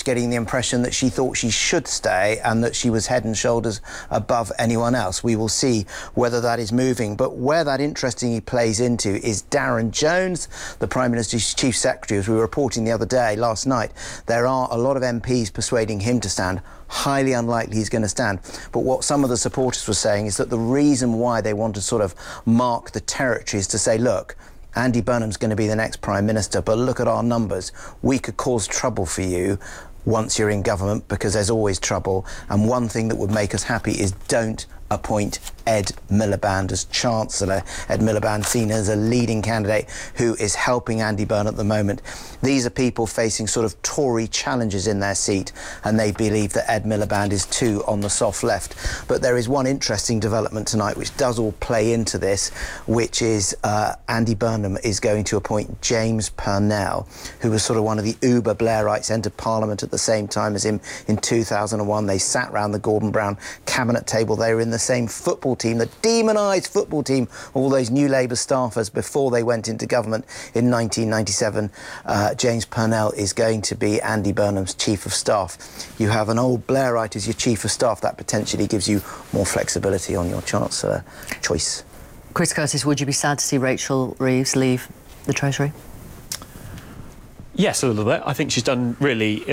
much getting the impression that she thought she should stay and that she was head and shoulders above anyone else. We will see whether that is moving. But where that interestingly plays into is Darren Jones, the Prime Minister's Chief Secretary. As we were reporting the other day, last night, there are a lot of MPs persuading him to stand. Highly unlikely he's going to stand. But what some of the supporters were saying is that the reason why they want to sort of mark the territory is to say, look, Andy Burnham's going to be the next Prime Minister, but look at our numbers. We could cause trouble for you once you're in government, because there's always trouble. And one thing that would make us happy is don't appoint Ed Miliband as Chancellor. Ed Miliband seen as a leading candidate who is helping Andy Burnham at the moment. These are people facing sort of Tory challenges in their seat, and they believe that Ed Miliband is too on the soft left. But there is one interesting development tonight which does all play into this, which is Andy Burnham is going to appoint James Purnell, who was sort of one of the uber Blairites, entered Parliament at the same time as him in 2001. They sat round the Gordon Brown cabinet table. They were in the same football team, the demonised football team, all those New Labour staffers before they went into government in 1997. James Purnell is going to be Andy Burnham's Chief of Staff. You have an old Blairite as your Chief of Staff. That potentially gives you more flexibility on your Chancellor choice. Chris Curtis, would you be sad to see Rachel Reeves leave the Treasury? Yes, a little bit. I think she's done really